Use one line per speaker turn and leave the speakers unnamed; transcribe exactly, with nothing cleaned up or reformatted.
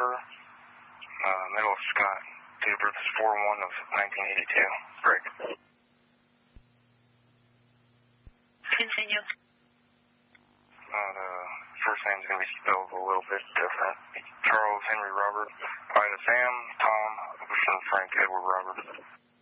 Christopher, uh, middle of Scott. Date of birth is four one of nineteen eighty-two. Break.
Continue.
Uh, the first name's going to be spelled a little bit different. Charles Henry Robert, Ida Sam, Tom, Ocean Frank Edward Robert.